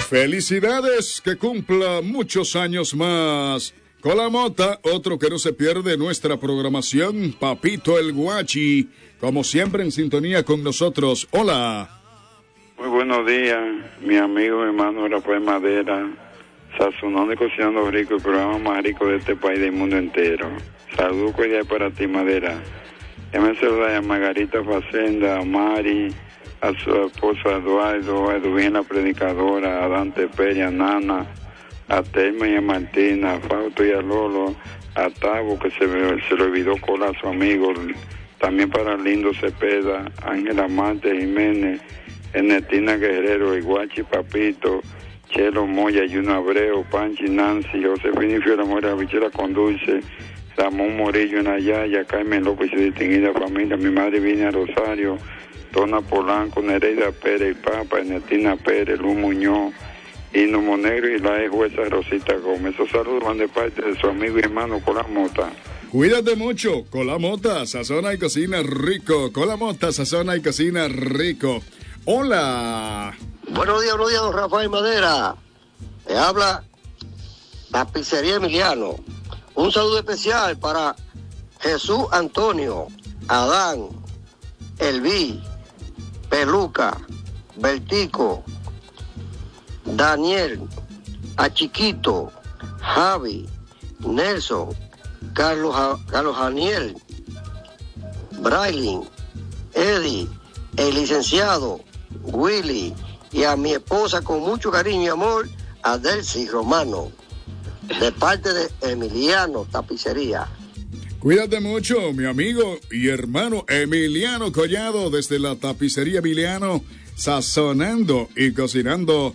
Felicidades, que cumpla muchos años más. Con la mota, otro que no se pierde nuestra programación, Papito el Guachi, como siempre en sintonía con nosotros. Hola. Muy buenos días, mi amigo hermano Rafael Madera, sazonando y cocinando rico, el programa más rico de este país y del mundo entero. Saludos cordiales para ti, Madera. Me saluda a Margarita Facenda, a Mari, a su esposo Eduardo, a Edwin la predicadora, a Dante Pérez, a Nana, a Telma y a Martina, a Fausto y a Lolo, a Tavo, que se le olvidó colar a su amigo, también para Lindo Cepeda, Ángela Marte Jiménez, Ernestina Guerrero, Iguachi Papito, Chelo Moya, Juno Abreu, Panchi Nancy, Josefina y Fiora Mora, Bichera con Dulce, Ramón Morillo en Ayaya, Carmen López y su distinguida familia, mi madre Viña Rosario, Dona Polanco, Nereida Pérez, Papa, Ernestina Pérez, Luz Muñoz, Hino Monegro y la ex jueza Rosita Gómez. Esos saludos van de parte de su amigo y hermano Con la Mota. Cuídate mucho, Con la Mota, sazona y cocina rico. Con la Mota, sazona y cocina rico. Hola. Buenos días, don Rafael Madera. Le habla Tapicería Emiliano. Un saludo especial para Jesús Antonio, Adán, Elví, Peluca, Bertico, Daniel, a Chiquito, Javi, Nelson, Carlos Daniel, Brailin, Eddie, el licenciado Willy, y a mi esposa con mucho cariño y amor, Adelcy Romano, de parte de Emiliano Tapicería. Cuídate mucho, mi amigo y hermano Emiliano Collado, desde la Tapicería Emiliano, sazonando y cocinando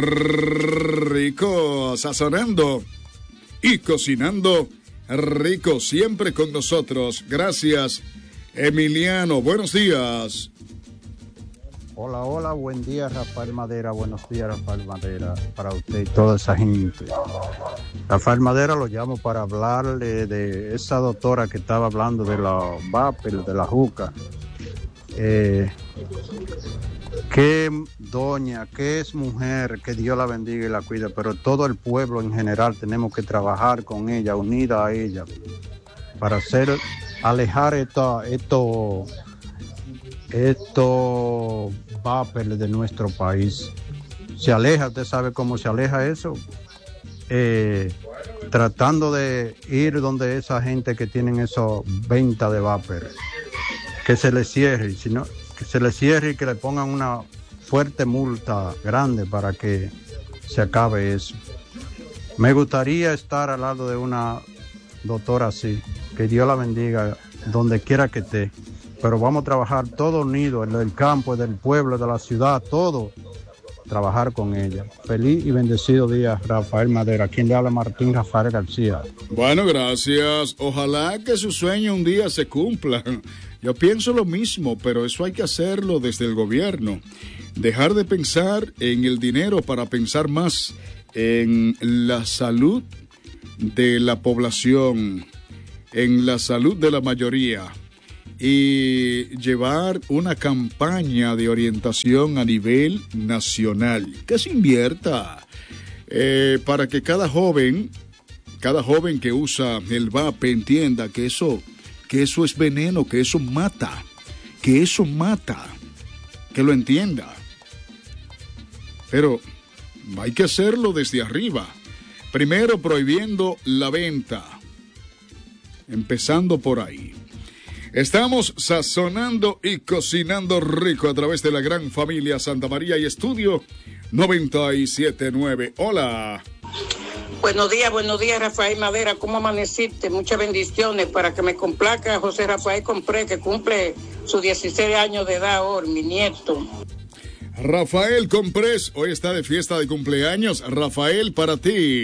rico, sazonando y cocinando rico, siempre con nosotros. Gracias, Emiliano. Buenos días. Hola, buen día, Rafael Madera. Buenos días, Rafael Madera, para usted y toda esa gente. Rafael Madera, lo llamo para hablarle de esa doctora que estaba hablando de la vapor, de la juca. Qué doña, qué es mujer, que Dios la bendiga y la cuide, pero todo el pueblo en general tenemos que trabajar con ella, unida a ella, para alejar estos vapor de nuestro país. Se aleja, usted sabe cómo se aleja eso, tratando de ir donde esa gente que tienen esa venta de vapor, que se le cierre, sino que se le cierre y que le pongan una fuerte multa grande para que se acabe eso. Me gustaría estar al lado de una doctora así, que Dios la bendiga donde quiera que esté, pero vamos a trabajar todos unidos, en el campo, del pueblo, de la ciudad, todo, trabajar con ella. Feliz y bendecido día, Rafael Madera. Quien le habla, Martín Rafael García. Bueno, gracias. Ojalá que su sueño un día se cumpla. Yo pienso lo mismo, pero eso hay que hacerlo desde el gobierno. Dejar de pensar en el dinero para pensar más en la salud de la población, en la salud de la mayoría, y llevar una campaña de orientación a nivel nacional, que se invierta para que cada joven que usa el vape entienda que eso es veneno, que eso mata, que lo entienda. Pero hay que hacerlo desde arriba. Primero prohibiendo la venta, empezando por ahí. Estamos sazonando y cocinando rico a través de la gran familia Santa María y Estudio 97.9. Hola. Buenos días, Rafael Madera. ¿Cómo amaneciste? Muchas bendiciones para que me complaca José Rafael Compré, que cumple sus 16 años de edad ahora, mi nieto. Rafael Comprés, hoy está de fiesta de cumpleaños. Rafael, para ti.